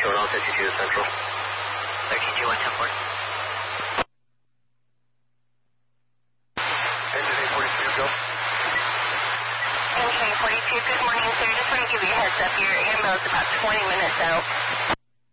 short on 52 to Central. 13-2, 110-4. Engine 842, go. Engine 842, good morning, sir. Just want to give you a heads up. Your ammo is about 20 minutes out.